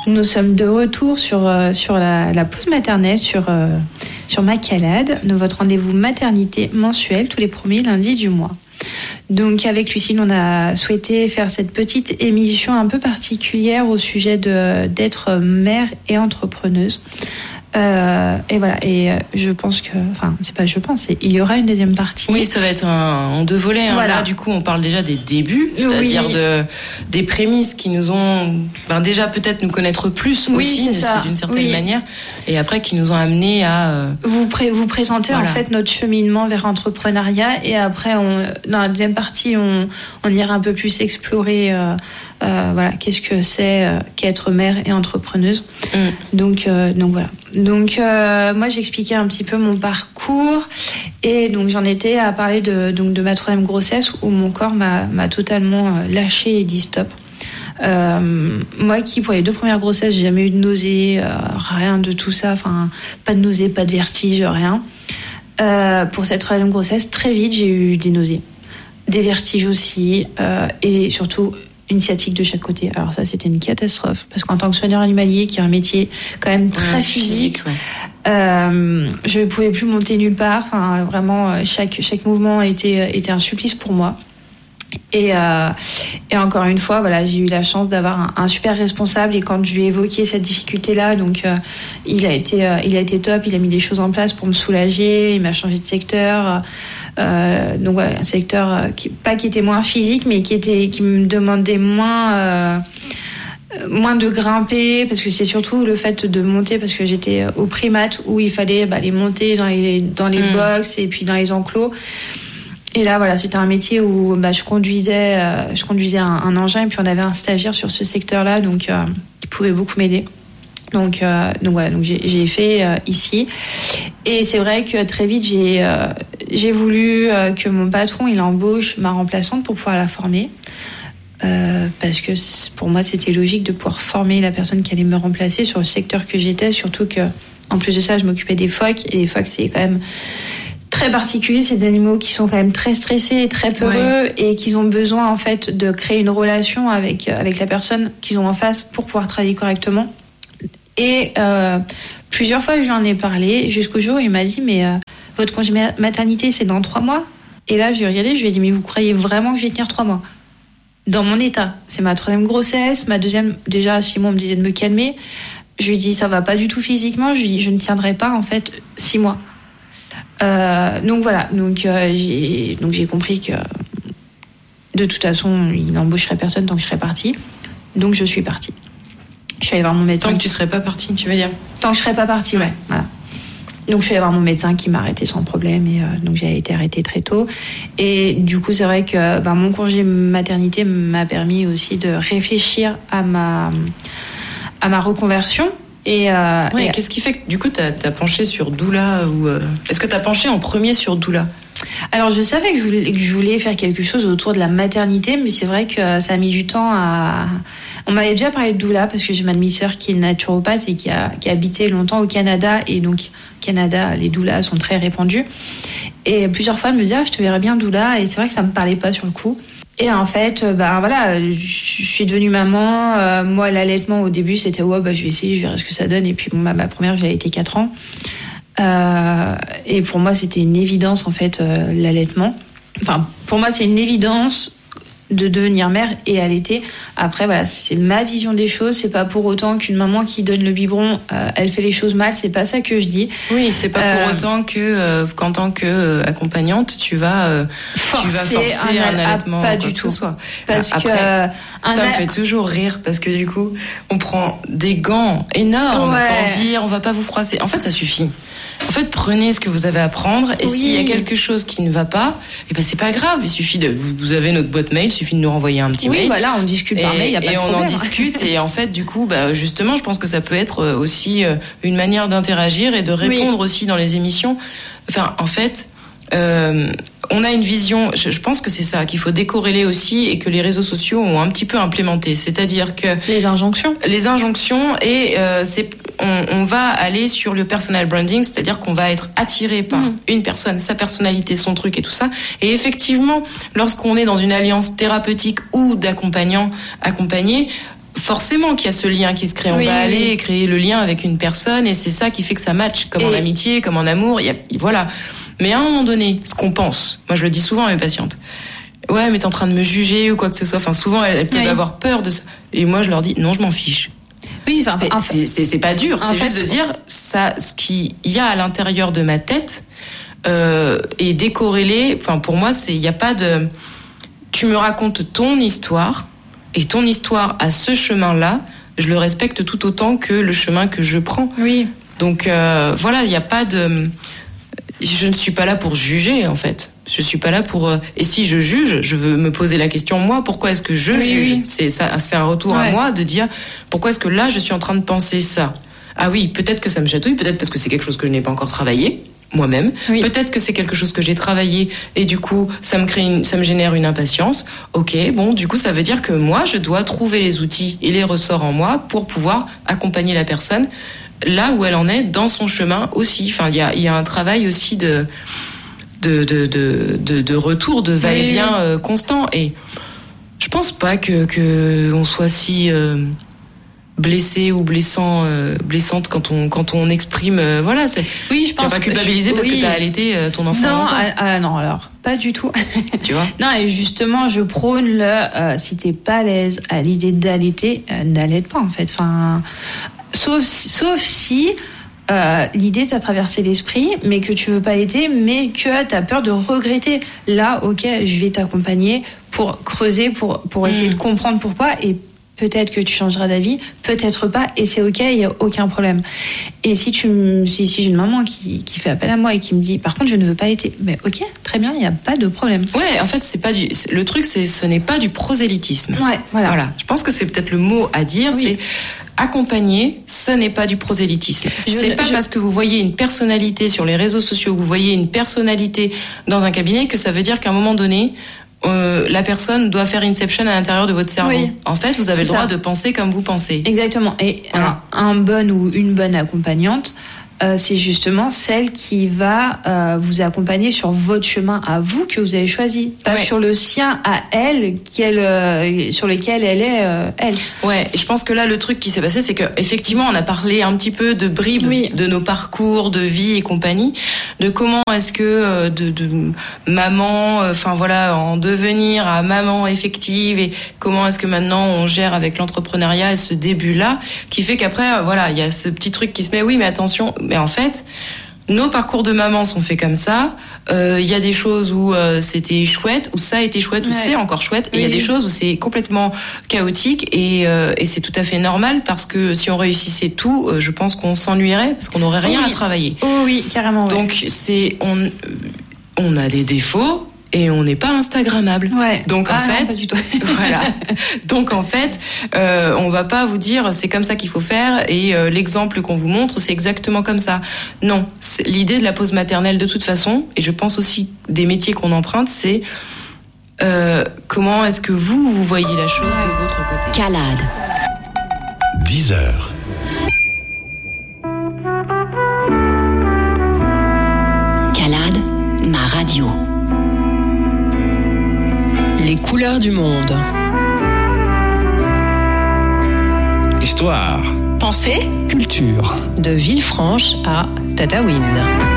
Nous sommes de retour sur la pause maternelle, sur Macalade, votre rendez-vous maternité mensuel tous les premiers lundis du mois. Donc avec Lucille, on a souhaité faire cette petite émission un peu particulière au sujet d'être mère et entrepreneuse. Et voilà, je pense que, il y aura une deuxième partie. Oui, ça va être en 2 volets. Voilà. Là, du coup, on parle déjà des débuts, c'est-à-dire des prémices qui nous ont, déjà peut-être nous connaître plus aussi, c'est d'une certaine manière, et après qui nous ont amenés à vous présenter en fait notre cheminement vers l'entrepreneuriat, et après, dans la deuxième partie, on ira un peu plus explorer. Qu'est-ce que c'est qu'être mère et entrepreneuse. Donc voilà. Donc moi j'expliquais un petit peu mon parcours, et donc j'en étais à parler de ma 3e grossesse où mon corps m'a totalement lâché et dit stop. Moi qui pour les 2 premières grossesses j'ai jamais eu de nausées, rien de tout ça, pas de nausées, pas de vertige, rien. Pour cette 3e grossesse, très vite j'ai eu des nausées, des vertiges aussi, et surtout une sciatique de chaque côté. Alors ça, c'était une catastrophe, parce qu'en tant que soigneur animalier, qui est un métier quand même très physique, je ne pouvais plus monter nulle part. Vraiment, chaque mouvement était un supplice pour moi. Et encore une fois, j'ai eu la chance d'avoir un super responsable, et quand je lui ai évoqué cette difficulté-là, donc il a été top. Il a mis des choses en place pour me soulager. Il m'a changé de secteur. Donc voilà, un secteur qui était moins physique, mais qui me demandait moins de grimper, parce que c'est surtout le fait de monter, parce que j'étais au primate où il fallait les monter dans les box et puis dans les enclos. Et là, voilà, c'était un métier où je conduisais un engin, et puis on avait un stagiaire sur ce secteur-là, donc qui pouvait beaucoup m'aider. Donc voilà, donc j'ai fait ici, et c'est vrai que très vite j'ai voulu que mon patron il embauche ma remplaçante pour pouvoir la former, parce que pour moi c'était logique de pouvoir former la personne qui allait me remplacer sur le secteur que j'étais, surtout que en plus de ça je m'occupais des phoques, et les phoques c'est quand même très particulier, c'est des animaux qui sont quand même très stressés et très peureux, et qu'ils ont besoin en fait de créer une relation avec la personne qu'ils ont en face pour pouvoir travailler correctement. Et plusieurs fois je lui en ai parlé, jusqu'au jour où il m'a dit mais votre congé maternité c'est dans 3 mois. Et là je lui ai regardé, je lui ai dit mais vous croyez vraiment que je vais tenir 3 mois dans mon état? C'est ma 3e grossesse, ma 2e, déjà 6 mois on me disait de me calmer. Je lui ai dit ça va pas du tout physiquement, je lui ai dit je ne tiendrai pas en fait 6 mois. Donc voilà, j'ai compris que de toute façon il n'embaucherait personne tant que je serais partie. Donc je suis partie. Je suis allée voir mon médecin. Tant que tu serais pas partie, tu veux dire? Tant que je serais pas partie, ouais. Voilà. Donc je suis allée voir mon médecin qui m'a arrêtée sans problème, et donc j'ai été arrêtée très tôt. Et du coup c'est vrai que mon congé maternité m'a permis aussi de réfléchir à ma reconversion. Et qu'est-ce qui fait que du coup t'as penché sur doula, ou est-ce que t'as penché en premier sur doula? Alors je savais que je voulais faire quelque chose autour de la maternité, mais c'est vrai que ça a mis du temps à... On m'avait déjà parlé de doula parce que j'ai ma demi-sœur qui est naturopathe et qui a habité longtemps au Canada, et donc au Canada les doulas sont très répandues, et plusieurs fois elle me disait je te verrais bien doula, et c'est vrai que ça me parlait pas sur le coup. Et en fait, je suis devenue maman. Moi, l'allaitement au début, c'était je vais essayer, je verrai ce que ça donne. Et puis ma première, j'ai allaité 4 ans. Et pour moi, c'était une évidence en fait l'allaitement. Enfin, pour moi, c'est une évidence de devenir mère et allaiter. Après, voilà, c'est ma vision des choses. C'est pas pour autant qu'une maman qui donne le biberon, elle fait les choses mal. C'est pas ça que je dis. Oui, c'est pas pour autant que qu'en tant que accompagnante, tu vas forcer un allaitement, pas du tout. Parce que ça me fait toujours rire, parce que du coup, on prend des gants énormes pour dire on va pas vous froisser. En fait, ça suffit. En fait, prenez ce que vous avez à prendre, et s'il y a quelque chose qui ne va pas, c'est pas grave. Il suffit vous avez notre boîte mail, il suffit de nous renvoyer un petit mail. Oui, voilà, on discute par mail, il y a pas de problème. Et on en discute, et en fait, du coup, justement, je pense que ça peut être aussi une manière d'interagir et de répondre aussi dans les émissions. Enfin, en fait, on a une vision, je pense que c'est ça qu'il faut décorréler aussi, et que les réseaux sociaux ont un petit peu implémenté, c'est-à-dire que les injonctions, et on va aller sur le personal branding, c'est-à-dire qu'on va être attiré par une personne, sa personnalité, son truc et tout ça. Et effectivement, lorsqu'on est dans une alliance thérapeutique ou d'accompagné, forcément qu'il y a ce lien qui se crée. On va aller créer le lien avec une personne et c'est ça qui fait que ça match, comme en amitié, comme en amour. Voilà. Mais à un moment donné, ce qu'on pense, moi je le dis souvent à mes patientes, ouais, mais t'es en train de me juger ou quoi que ce soit. Enfin, souvent elles peuvent avoir peur de ça. Et moi je leur dis, non, je m'en fiche. Oui, c'est pas dur. C'est juste de dire ça, ce qu'il y a à l'intérieur de ma tête est décorrélé. Enfin, pour moi, il y a pas de. Tu me racontes ton histoire. Et ton histoire à ce chemin-là, je le respecte tout autant que le chemin que je prends. Oui. Donc voilà, il n'y a pas de... Je ne suis pas là pour juger, en fait. Je suis pas là pour... Et si je juge, je veux me poser la question, moi, pourquoi est-ce que je juge ? C'est un retour à moi de dire, pourquoi est-ce que là, je suis en train de penser ça ? Ah oui, peut-être que ça me chatouille, peut-être parce que c'est quelque chose que je n'ai pas encore travaillé. Moi-même. Oui. Peut-être que c'est quelque chose que j'ai travaillé et du coup, ça me génère une impatience. Ok, bon, du coup, ça veut dire que moi, je dois trouver les outils et les ressorts en moi pour pouvoir accompagner la personne là où elle en est dans son chemin aussi. Enfin, il y a un travail aussi de retour, de va-et-vient constant. Et je pense pas que on soit si blessé ou blessante quand on exprime voilà, c'est je pense pas culpabiliser parce que t'as allaité ton enfant longtemps. Non, alors pas du tout. Tu vois. Non, et justement je prône si t'es pas à l'aise à l'idée d'allaiter, n'allaite pas en fait, enfin sauf si l'idée t'a traversé l'esprit mais que tu veux pas allaiter, mais que t'as peur de regretter. Là, ok, je vais t'accompagner pour creuser, pour essayer de comprendre pourquoi, et peut-être que tu changeras d'avis, peut-être pas, et c'est ok, il y a aucun problème. Et si j'ai une maman qui fait appel à moi et qui me dit, par contre, je ne veux pas allaiter, mais ok, très bien, il y a pas de problème. Ouais, en fait, le truc, ce n'est pas du prosélytisme. Ouais, voilà. Je pense que c'est peut-être le mot à dire, c'est accompagner, ce n'est pas du prosélytisme. C'est pas parce que vous voyez une personnalité sur les réseaux sociaux, vous voyez une personnalité dans un cabinet que ça veut dire qu'à un moment donné, la personne doit faire inception à l'intérieur de votre cerveau. Oui. En fait, vous avez le droit de penser comme vous pensez. Exactement. Et un bon ou une bonne accompagnante, c'est justement celle qui va vous accompagner sur votre chemin à vous que vous avez choisi, pas sur le sien à elle sur lequel elle est elle. Ouais, et je pense que là le truc qui s'est passé, c'est que effectivement on a parlé un petit peu de bribes de nos parcours de vie et compagnie, de comment est-ce que de maman, enfin voilà, en devenir à maman effective, et comment est-ce que maintenant on gère avec l'entrepreneuriat et ce début là qui fait qu'après voilà, il y a ce petit truc qui se met, oui mais attention. Mais en fait, nos parcours de maman sont faits comme ça. Il y a des choses où c'était chouette, où ça a été chouette, où c'est encore chouette. Et il y a des choses où c'est complètement chaotique. Et c'est tout à fait normal, parce que si on réussissait tout, je pense qu'on s'ennuierait, parce qu'on n'aurait rien à travailler. Oh oui, carrément. Donc on a des défauts. Et on n'est pas instagrammable. Ouais. Donc en fait, non, pas du tout. voilà. Donc en fait, on va pas vous dire c'est comme ça qu'il faut faire, et l'exemple qu'on vous montre c'est exactement comme ça. Non, l'idée de la pause maternelle de toute façon, et je pense aussi des métiers qu'on emprunte, c'est comment est-ce que vous voyez la chose de votre côté. Calade. 10h. Calade, ma radio. Les couleurs du monde. Histoire. Pensée. Culture. De Villefranche à Tataouine.